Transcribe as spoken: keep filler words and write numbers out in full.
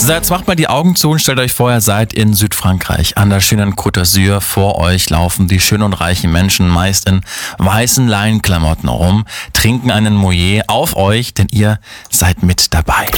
So, jetzt macht mal die Augen zu und stellt euch vor, ihr seid in Südfrankreich. An der schönen Côte d'Azur vor euch laufen die schönen und reichen Menschen meist in weißen Leinenklamotten rum, trinken einen Moët auf euch, denn ihr seid mit dabei.